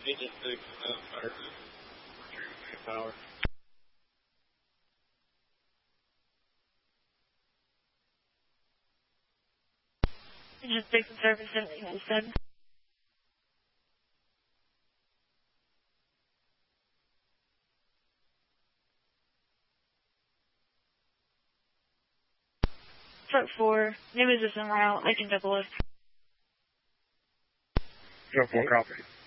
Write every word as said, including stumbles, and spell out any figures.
Engine six, uh, fire two. Retrieve power. Engine six in service, seventeen ninety-seven. Truck four, new business en route, making double lift. Truck four, copy.